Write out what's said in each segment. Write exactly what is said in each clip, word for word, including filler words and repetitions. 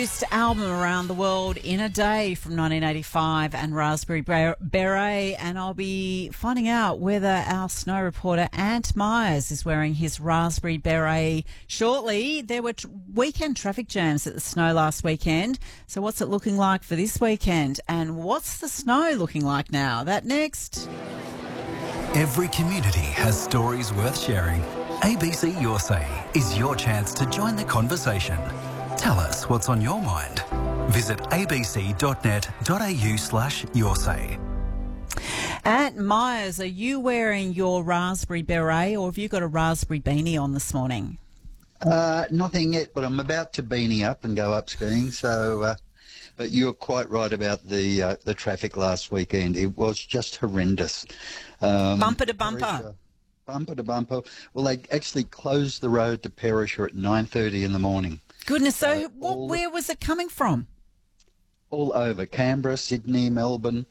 First album around the world in a day from nineteen eighty-five and Raspberry Beret, and I'll be finding out whether our snow reporter Ant Myers is wearing his Raspberry Beret shortly. There were t- weekend traffic jams at the snow last weekend, so what's it looking like for this weekend, and what's the snow looking like now? That next. Every community has stories worth sharing. A B C Your Say is your chance to join the conversation. Tell us what's on your mind. Visit abc.net.au slash your say. Ant Myers, are you wearing your Raspberry Beret, or have you got a raspberry beanie on this morning? Uh, nothing yet, but I'm about to beanie up and go up skiing. So, uh, but you're quite right about the uh, the traffic last weekend. It was just horrendous. Um, bumper to bumper. Perisher, bumper to bumper. Well, they actually closed the road to Perisher at nine thirty in the morning. Goodness, so Uh, what, all- where was it coming from? All over Canberra, Sydney, Melbourne,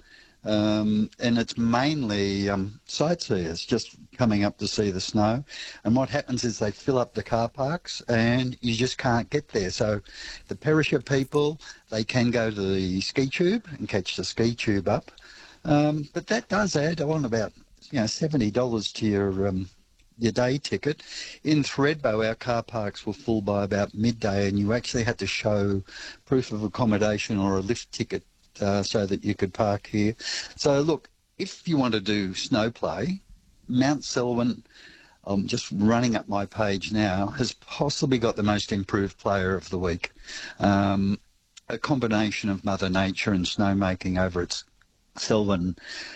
um, and it's mainly um, sightseers just coming up to see the snow. And what happens is they fill up the car parks and you just can't get there. So the Perisher people, they can go to the ski tube and catch the ski tube up. Um, but that does add on about you know seventy dollars to your um, your day ticket. In Thredbo, our car parks were full by about midday, and you actually had to show proof of accommodation or a lift ticket uh, so that you could park here. So look, if you want to do snow play, Mount Selwyn, I'm just running up my page now, has possibly got the most improved player of the week. Um, a combination of Mother Nature and snowmaking over at Selwyn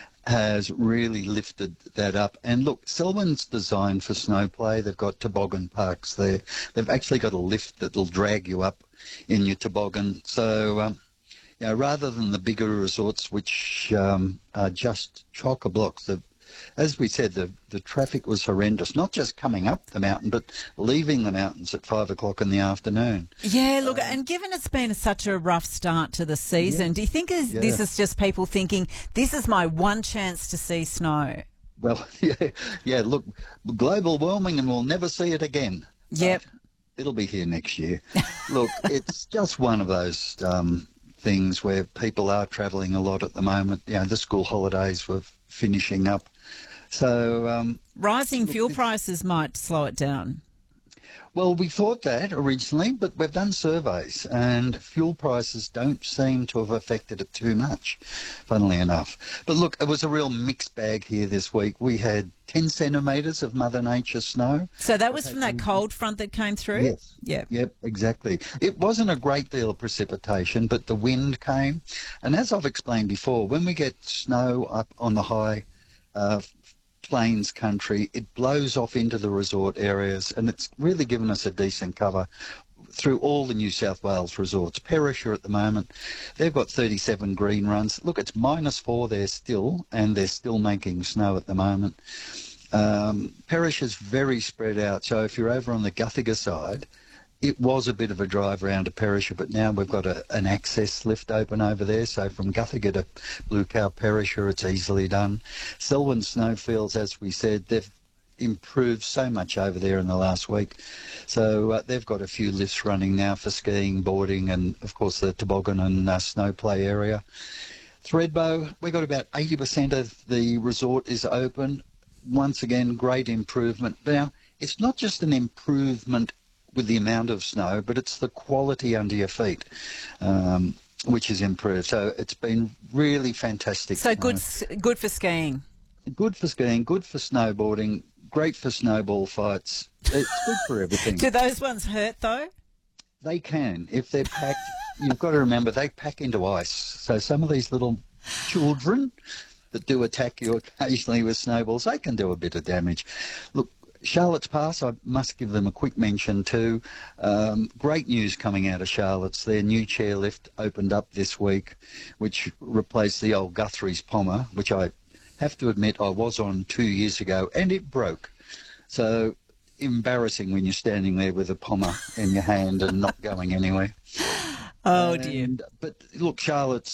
has really lifted that up. And look, Selwyn's designed for snow play. They've got toboggan parks there. They've actually got a lift that'll drag you up in your toboggan. So, um, you know, rather than the bigger resorts, which um, are just chock-a-block, the as we said, the, the traffic was horrendous, not just coming up the mountain, but leaving the mountains at five o'clock in the afternoon. Yeah, look, and given it's been such a rough start to the season, Yeah. do you think is, Yeah. this is just people thinking, this is my one chance to see snow? Well, yeah, yeah, look, global warming and we'll never see it again. Yep. But it'll be here next year. Look, it's just one of those um, things where people are travelling a lot at the moment. You know, the school holidays were finishing up. So, um, Rising fuel prices might slow it down. well, we thought that originally, but we've done surveys and fuel prices don't seem to have affected it too much, funnily enough. But look, it was a real mixed bag here this week. We had ten centimetres of Mother Nature snow. So that was from that cold front that came through? Yes. Yeah. Yep, exactly. It wasn't a great deal of precipitation, but the wind came. And as I've explained before, when we get snow up on the high uh, plains country, it blows off into the resort areas, and it's really given us a decent cover through all the New South Wales resorts. Perisher at the moment, they've got thirty-seven green runs. Look, it's minus four there still, and they're still making snow at the moment. Um, Perisher's very spread out, so if you're over on the Guthiga side, it was a bit of a drive around to Perisher, but now we've got a, an access lift open over there, so from Guthiga to Blue Cow Perisher, it's easily done. Selwyn Snowfields, as we said, they've improved so much over there in the last week. So uh, they've got a few lifts running now for skiing, boarding, and, of course, the toboggan and uh, snow play area. Thredbo, we've got about eighty percent of the resort is open. Once again, great improvement. Now, it's not just an improvement with the amount of snow, but it's the quality under your feet, um, which is improved. So it's been really fantastic. So good, Uh, good for skiing. good for skiing, good for snowboarding, great for snowball fights. It's good for everything. Do those ones hurt though? They can, if they're packed. You've got to remember, they pack into ice. So some of these little children that do attack you occasionally with snowballs, they can do a bit of damage. Look, Charlotte's Pass, I must give them a quick mention too. Um, great news coming out of Charlotte's. Their new chairlift opened up this week, which replaced the old Guthrie's Pommer, which I have to admit I was on two years ago, and it broke. So embarrassing when you're standing there with a Pommer in your hand and not going anywhere. Oh dear. And, but look, Charlotte's